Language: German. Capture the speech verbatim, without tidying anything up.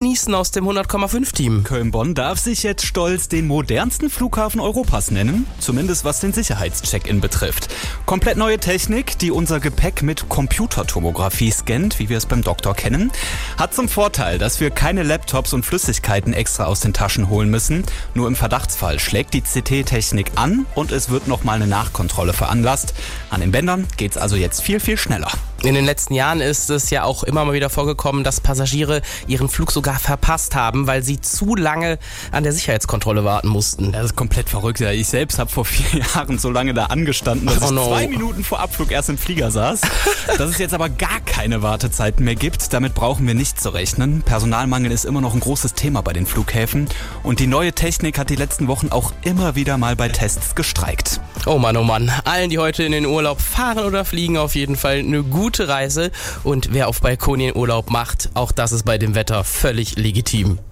genießen aus dem hundert Komma fünf Team. Köln-Bonn darf sich jetzt stolz den modernsten Flughafen Europas nennen, zumindest was den Sicherheitscheck-in betrifft. Komplett neue Technik, die unser Gepäck mit Computertomographie scannt, wie wir es beim Doktor kennen, hat zum Vorteil, dass wir keine Laptops und Flüssigkeiten extra aus den Taschen holen müssen. Nur im Verdachtsfall schlägt die C T-Technik an und es wird nochmal eine Nachkontrolle veranlasst. An den Bändern geht's also jetzt viel, viel schneller. In den letzten Jahren ist es ja auch immer mal wieder vorgekommen, dass Passagiere ihren Flug sogar verpasst haben, weil sie zu lange an der Sicherheitskontrolle warten mussten. Das ist komplett verrückt. Ja, ich selbst habe vor vier Jahren so lange da angestanden, dass Oh ich no. zwei Minuten vor Abflug erst im Flieger saß. Dass es jetzt aber gar keine Wartezeiten mehr gibt, damit brauchen wir nicht zu rechnen. Personalmangel ist immer noch ein großes Thema bei den Flughäfen. Und die neue Technik hat die letzten Wochen auch immer wieder mal bei Tests gestreikt. Oh Mann, oh Mann. Allen, die heute in den Urlaub fahren oder fliegen, auf jeden Fall eine gute Reise. Und wer auf Balkonien Urlaub macht, auch das ist bei dem Wetter völlig legitim.